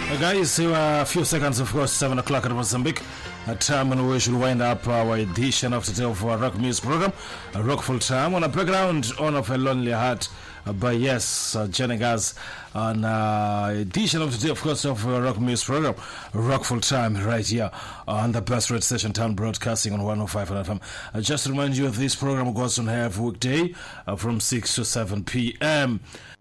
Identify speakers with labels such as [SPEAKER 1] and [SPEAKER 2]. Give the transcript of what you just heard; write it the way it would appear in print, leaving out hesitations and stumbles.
[SPEAKER 1] Guys, a few seconds, of course, 7 o'clock at Mozambique, a time when we should wind up our edition of today of our rock music program, a rockful time on a background on of a lonely heart. But yes, joining us on edition of today, of course, of our rock music program, rockful time, right here on the best red station, Town Broadcasting on 105 FM. Just to remind you, this program goes on every weekday from 6 to 7 p.m.